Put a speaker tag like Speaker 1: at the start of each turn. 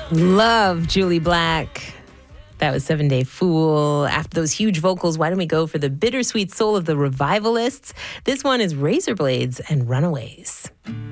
Speaker 1: Love Julie Black. That was 7 Day Fool. After those huge vocals, why don't we go for the bittersweet soul of the Revivalists? This one is Razorblades and Runaways.